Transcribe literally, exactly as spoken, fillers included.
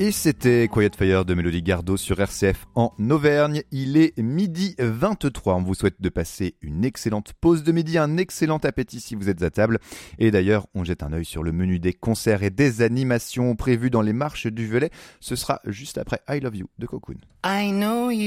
Et c'était Quiet Fire de Mélodie Gardot sur R C F en Auvergne. Il est midi vingt-trois. On vous souhaite de passer une excellente pause de midi, un excellent appétit si vous êtes à table. Et d'ailleurs, on jette un œil sur le menu des concerts et des animations prévues dans les marches du Velay. Ce sera juste après I Love You de Cocoon. I know you.